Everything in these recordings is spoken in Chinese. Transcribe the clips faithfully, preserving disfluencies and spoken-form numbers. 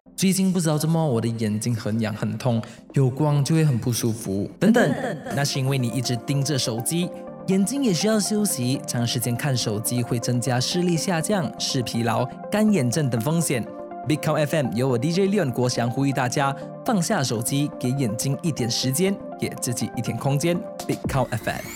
最近不知道怎么我的眼睛很痒很痛，有光就会很不舒服等等，那是因为你一直盯着手机，眼睛也需要休息，长时间看手机会增加视力下降、视疲劳、干眼症等风险。Big Cow F M 由我 D J Leon 国祥呼吁大家放下手机，给眼睛一点时间，给自己一点空间。Big Cow F M。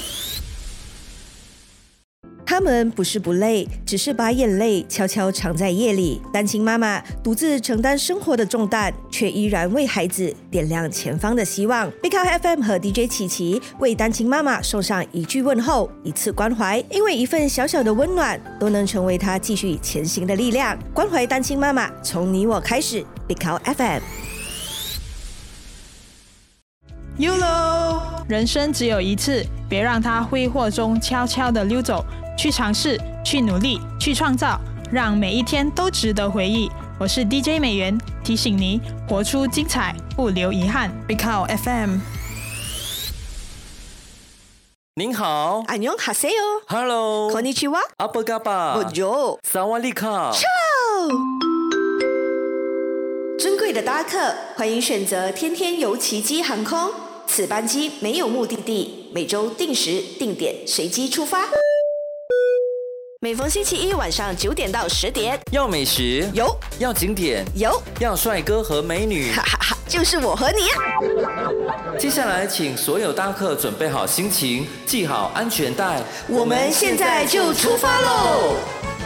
他们不是不累，只是把眼泪悄悄藏在夜里。单亲妈妈独自承担生活的重担，却依然为孩子点亮前方的希望。Big Cow F M 和 D J 琪琪为单亲妈妈送上一句问候，一次关怀，因为一份小小的温暖，都能成为她继续前行的力量。关怀单亲妈妈，从你我开始。Big Cow F M。Y O L O， 人生只有一次，别让它挥霍中悄悄地溜走。去尝试，去努力，去创造，让每一天都值得回忆。我是 D J 美元，提醒你活出精彩，不留遗憾。Big Cow F M。 您好， 안녕하세요。 Hello， konnichiwa， apa kabar， Bonjour， 사와디카。 尊贵的搭客，欢迎选择天天游奇迹航空。此班机没有目的地，每周定时定点随机出发。每逢星期一晚上九点到十点， 要美食有， 要景点有， 要帅哥和美女， 哈哈哈，就是我和你。 接下来，请所有搭客准备好心情，系好安全带， 我们现在就出发喽！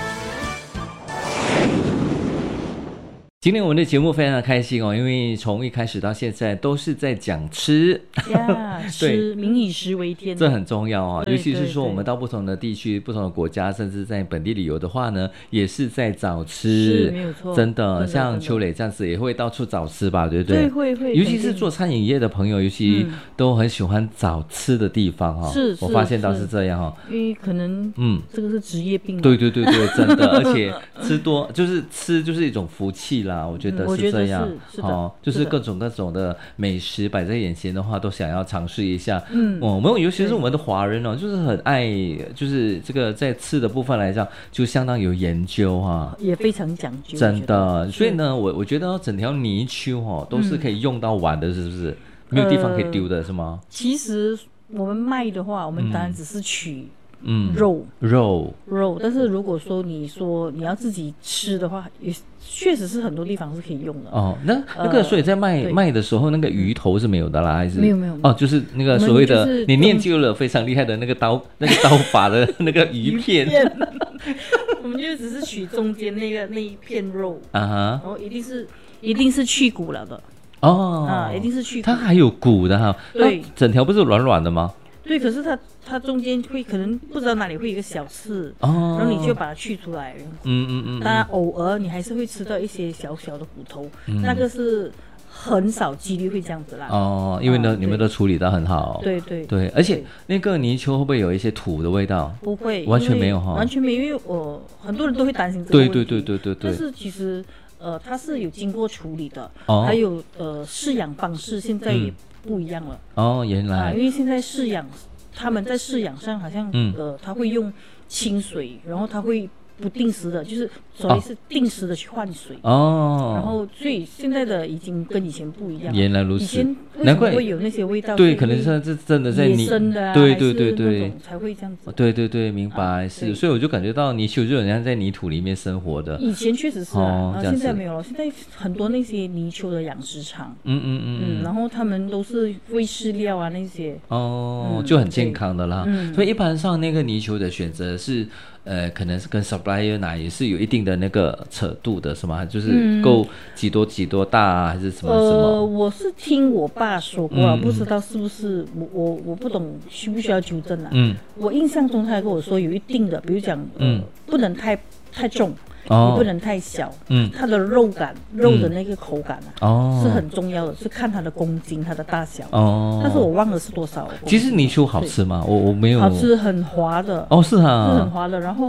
今天我们的节目非常的开心哦，因为从一开始到现在都是在讲吃呀，吃民以食为天， 这很重要哦。尤其是说我们到不同的地区、不同的国家，甚至在本地旅游的话呢，也是在找吃， 是没有错。 真的，像秋蕾这样子也会到处找吃吧，对不对？ 对，会会。 尤其是做餐饮业的朋友，尤其都很喜欢找吃的地方哈、哦。 是， 我发现到是这样哈、哦。 因为可能嗯，这个是职业病。 对对对对，真的，而且吃多就是吃就是一种福气啦。我觉得是这样， 嗯、是, 是的、 哦，就是各种各种的美食摆在眼前的话，都想要尝试一下。 嗯， 哦，我们尤其是我们的华人哦，就是很爱，就是这个在吃的部分来讲，就相当有研究哈、啊， 也非常讲究， 真的。所以呢，我我觉得整条泥鳅哦，都是可以用到完的，是不是？嗯、没有地方可以丢的，是吗？ 其实我们卖的话，我们当然只是取。 嗯， 肉肉肉，但是如果说你说你要自己吃的话，也确实是很多地方是可以用的哦。那那个，所以在卖、呃、卖的时候，那个鱼头是没有的啦，还是没有没有哦，就是那个所谓的你练就了非常厉害的那个刀那个刀法的那个鱼片， 我们就只是取中间那个那一片肉啊哈， 然后一定是一定是去骨了的哦， 啊，一定是去骨， 它还有骨的哈， 对， 整条不是软软的吗？ 对，可是它它中间会可能不知道哪里会有一个小刺，哦，然后你就把它去出来。 嗯嗯嗯。 当然偶尔你还是会吃到一些小小的骨头，嗯、那个是很少几率会这样子啦。 哦，因为呢、啊、你们都处理得很好。 对对对，而且那个泥鳅会不会有一些土的味道？ 不会， 完全没有哈， 完全没有，因为我很多人都会担心这个问题。 对对对对对对。 但是其实呃它是有经过处理的，哦、还有呃饲养方式现在也不一样了。 嗯、哦，原来、 啊。因为现在饲养。他们在饲养上好像、嗯、呃，他会用清水，然后他会不定时的，就是所谓是定时的去换水哦。 然后所以现在的已经跟以前不一样。 原来如此。 以前为什么会有那些味道？ 对，可能是这真的在野生的啊， 对对对对， 才会这样子。 对对对，明白、啊、是。所以我就感觉到泥鳅就很像在泥土里面生活的。 以前确实是啊，哦、然后现在没有了。现在很多那些泥鳅的养殖场， 嗯嗯嗯嗯，然后他们都是喂饲料啊那些。 哦，嗯、就很健康的啦。嗯、所以一般上那个泥鳅的选择是。呃，可能是跟 supplier 拿也是有一定的那个扯度的，是吗？就是够几多几多大啊，还是什么什么？ 呃，我是听我爸说过了，嗯、不知道是不是我我我不懂，需不需要纠正啊？嗯，我印象中他跟我说有一定的，比如讲，呃、嗯，不能太太重。哦、也不能太小，嗯，它的肉感、肉的那个口感啊，哦，是很重要的，是看它的公斤、它的大小，哦，但是我忘了是多少。 其实泥鳅好吃吗？我我没有。 好吃，很滑的。 哦，是啊， 是很滑的。然后，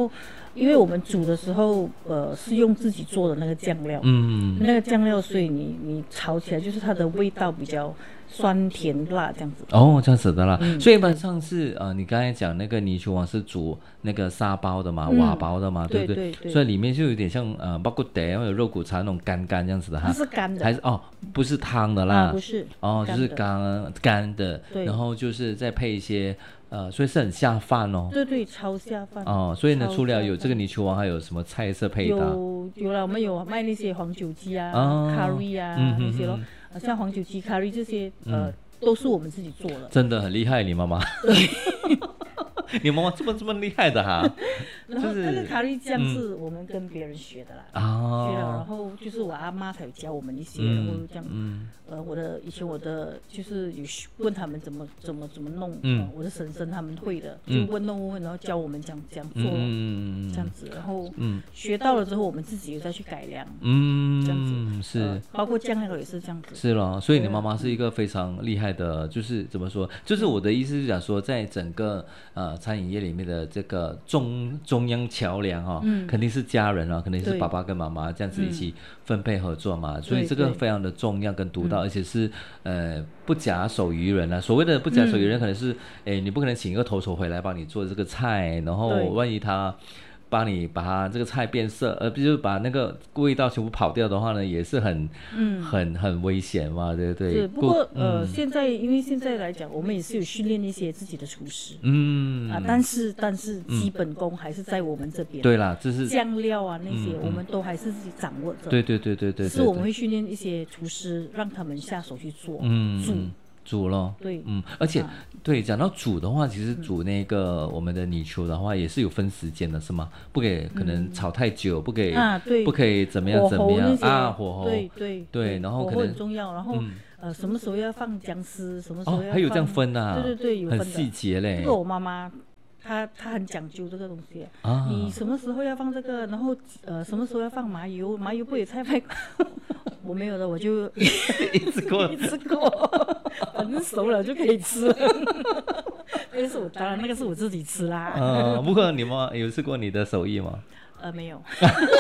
因为我们煮的时候，呃，是用自己做的那个酱料，嗯，那个酱料，所以你你炒起来就是它的味道比较酸甜辣这样子。 哦，这样子的啦。嗯、所以一般上是呃，你刚才讲那个泥鳅王是煮那个沙包的嘛，嗯、瓦包的嘛，对不 对, 对, 对, 对？所以里面就有点像呃，包括得或者肉骨茶那种干干这样子的哈。 它是干的， 还是哦，不是汤的啦， 啊、不是。 哦，就是干干的，然后就是再配一些。呃，所以是很下饭哦。 对对，超下饭。 哦，所以呢，除了有这个泥鳅王，还有什么菜色配搭？ 有有了，我们有卖那些黄酒鸡啊、哦、curry 啊、嗯、那些咯，像黄酒鸡、curry 这些，呃，嗯、都是我们自己做的。 真的很厉害，你妈妈。对。你妈妈这么这么厉害的哈， 然后那个咖喱酱是我们跟别人学的啦，啊、学了，然后就是我阿妈才有教我们一些，嗯、然后这样，嗯、呃，我的以前我的就是有问他们怎么怎么怎么弄，嗯呃，我的婶婶他们会的，就问弄问，然后教我们这样这样做，嗯、这样子，然后嗯、学到了之后，我们自己又再去改良，嗯，这样子是、 呃，包括酱料也是这样子， 是咯，所以你妈妈是一个非常厉害的，就是怎么说，就是我的意思是讲说，在整个呃。餐饮业里面的这个中中央桥梁哈、哦，嗯、肯定是家人啊，肯定是爸爸跟妈妈这样子一起分配合作嘛，嗯、所以这个非常的重要跟独到，而且是呃不假手于人啊。所谓的不假手于人，可能是哎、嗯、你不可能请一个头手回来帮你做这个菜，然后万一他。帮你把它这个菜变色，而不就是把那个味道全部跑掉的话呢，也是很、嗯、很很危险嘛，对不对？ 是，不过、嗯、呃，现在因为现在来讲，我们也是有训练一些自己的厨师，嗯啊，但是但是基本功还是在我们这边。 对啦，这是酱料啊那些，嗯、我们都还是自己掌握着。 对对对对 对, 对, 对, 对。 是我们会训练一些厨师，让他们下手去做，嗯，煮。 煮咯， 对， 嗯，而且、啊、对讲到煮的话，其实煮那个、嗯、我们的泥鳅的话也是有分时间的，是吗？不给可能炒太久，嗯、不给啊，对，不可以怎么样怎么样啊，火候， 对对对，然后可能很重要，然后、嗯、呃什么时候要放姜丝，什么时候要放， 哦，还有这样分啊， 对对对，有分的， 很细节嘞。 这个我妈妈。他他很讲究这个东西，啊、你什么时候要放这个，然后呃什么时候要放麻油，麻油不也太快，我没有的，我就一次过， 一次过，反正熟了就可以吃了。那个是我当然那个是我自己吃啦。 啊，不过你妈有试过你的手艺吗？ 呃，没有。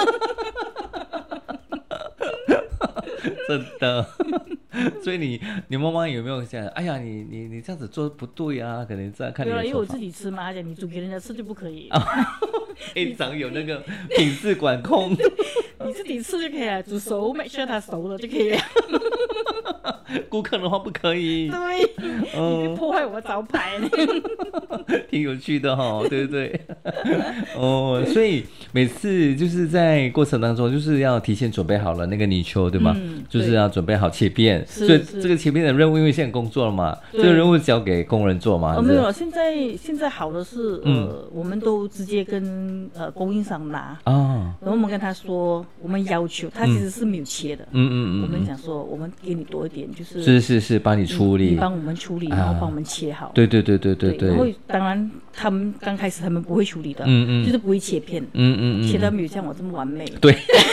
真的，所以你你妈妈有没有想，哎呀，你你你这样子做不对啊？可能在看你的手法。 对啊，因为我自己吃嘛，而且你煮给人家吃就不可以。 非常有那个品质管控。 你自己吃就可以了，煮熟 make sure 它熟了就可以了。 顾客的话不可以。 对，嗯、你破坏我的招牌。 挺有趣的哈、哦，对不对？哦，所以每次就是在过程当中，就是要提前准备好了那个泥鳅，对吗？嗯、就是要准备好切片，所以这个切片的任务，因为现在工作了嘛，这个任务交给工人做嘛。 哦，没有，现在现在好的是，呃，嗯、我们都直接跟呃供应商拿啊，然后我们跟他说，我们要求他其实是没有切的，嗯嗯嗯，我们讲说，我们给你多一点，就是是是是，帮你处理， 你帮我们处理，然后帮我们切好。 对对对对对对。 然后当然他们刚开始他们不会处理的，嗯嗯，就是不会切片，嗯嗯嗯，切到没有像我这么完美。 对。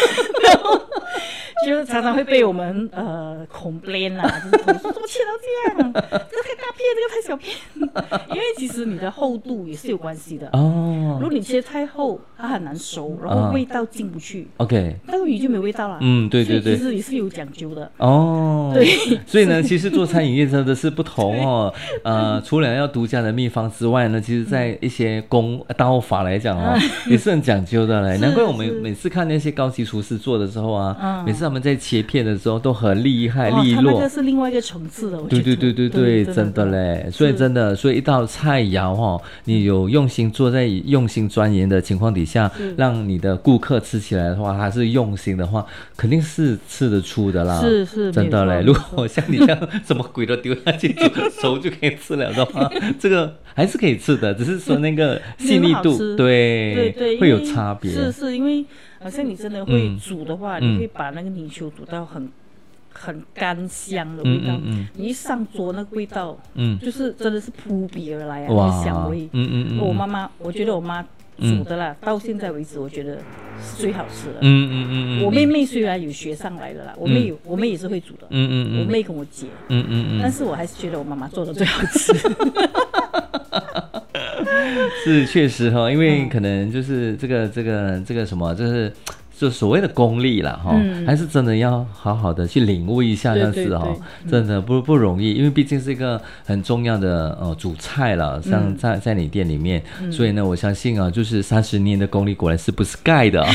就是常常会被我们呃 complain 啊，就是投诉怎么切到这样，这个太大片，这个太小片，因为其实你的厚度也是有关系的哦。如果你切太厚，它很难熟，然后味道进不去。OK， 那个鱼就没味道了。嗯，对对对，其实也是有讲究的哦。对， 所以呢，其实做餐饮业真的是不同哦。呃，除了要独家的秘方之外呢，其实在一些工刀法来讲哦，也是很讲究的嘞。难怪我们每次看那些高级厨师做的时候啊，每次他们在切片的时候都很厉害利落， 那个是另外一个层次的。 对对对对对，真的嘞。所以真的，所以一道菜肴哈，你有用心做，在用心钻研的情况底下，让你的顾客吃起来的话，他是用心的话，肯定是吃得出的啦。 是是， 真的嘞。如果像你这样什么鬼都丢下去煮熟就可以吃了的话，这个还是可以吃的，只是说那个细腻度，对对对， 会有差别。 是是因为。好像你真的会煮的话，嗯、你会把那个泥鳅煮到很很干香的味道。嗯嗯嗯、你一上桌，那个味道，嗯，就是真的是扑鼻而来啊，那个香味。嗯嗯嗯、我妈妈，我觉得我妈煮的啦，嗯、到现在为止，我觉得是最好吃的。嗯嗯嗯、我妹妹虽然有学上来的啦，我妹有，嗯、我妹也是会煮的。嗯嗯嗯、我妹跟我姐。嗯嗯嗯、但是我还是觉得我妈妈做的最好吃。 是确实哈，因为可能就是这个这个这个什么，就是就所谓的功力啦哈、嗯，还是真的要好好的去领悟一下这样子哈，真的不不容易，因为毕竟是一个很重要的呃主菜了，像在在你店里面、嗯，所以呢，我相信啊，就是三十年的功力果然是不是盖的、啊。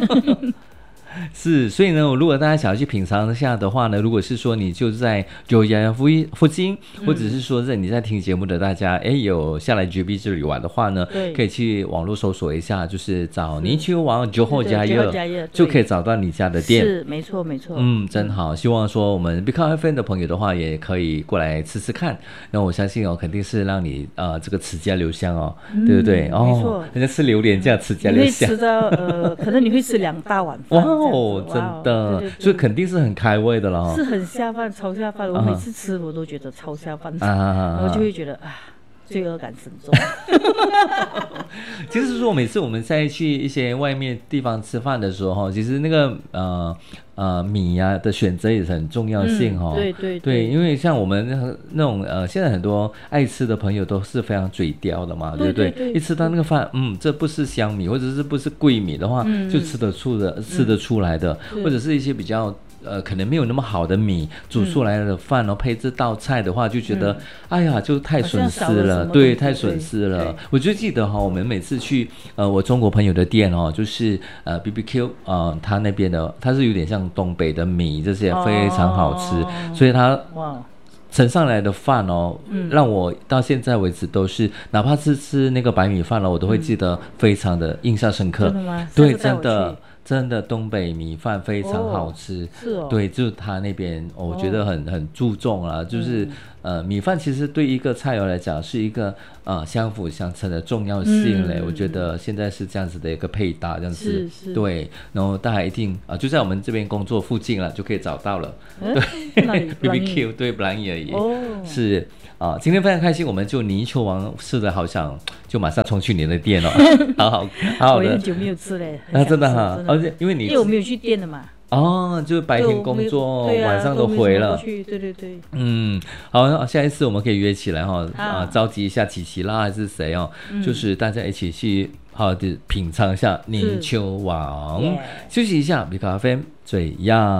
是，所以呢，如果大家想要去品尝一下的话呢，如果是说你就在九牙附附近，或者是说在你在听节目的大家，哎、嗯，有下来 G B 这里玩的话呢，可以去网络搜索一下，就是找泥鳅王九后家业，就可以找到你家的店。 是，没错，没错。 嗯，真好。希望说我们 Big F M 的朋友的话，也可以过来吃吃看。那我相信哦，肯定是让你呃这个齿颊留香哦，嗯、对不对？哦，没错，人家吃榴莲这样齿颊留香， 你会吃到呃，可能你会吃两大碗饭。 哦，真的，对对对，所以肯定是很开胃的了， 是很下饭，超下饭。我每次吃我都觉得超下饭，啊、我就会觉得啊，罪恶感深重。 其实说每次我们在去一些外面地方吃饭的时候，其实那个呃呃米啊的选择也是很重要性哈、嗯。对对 对, 对，因为像我们那种呃现在很多爱吃的朋友都是非常嘴刁的嘛，对不对？对对对，一吃到那个饭，嗯，这不是香米或者是不是桂米的话，嗯、就吃得出的、嗯、吃得出来的，或者是一些比较。呃，可能没有那么好的米煮出来的饭哦，嗯、配这道菜的话，就觉得、嗯、哎呀，就太损失了，对，太损失了。我就记得哈、哦，我们每次去呃我中国朋友的店哦，就是呃 B B Q 呃他那边的，它是有点像东北的米，这些非常好吃，哦、所以它哇。盛上来的饭哦、嗯，让我到现在为止都是，哪怕是吃那个白米饭了，我都会记得非常的印象深刻。真的吗？对，真的。真的东北米饭非常好吃，哦是哦、对，就是他那边、哦、我觉得很很注重啦，就是、嗯、呃米饭其实对一个菜肴来讲是一个呃相辅相成的重要性嘞、嗯，我觉得现在是这样子的一个配搭，这样子是是对，然后大家一定啊、呃、就在我们这边工作附近了，就可以找到了，嗯、对 ，B B Q 对布兰伊而已，哦、是。啊，今天非常开心，我们就泥鳅王试的好想就马上冲去你的店哦，好好好好的。 我很久没有吃嘞， 啊，真的哈，而且因为你因为我没有去店的嘛。 哦，就是白天工作，啊、晚上都回了。 对对对。 嗯，好，下一次我们可以约起来哈、哦，啊，召集一下琪琪啦，还是谁哦、嗯，就是大家一起去好好的品尝一下泥鳅王，休息一下，比咖啡最样。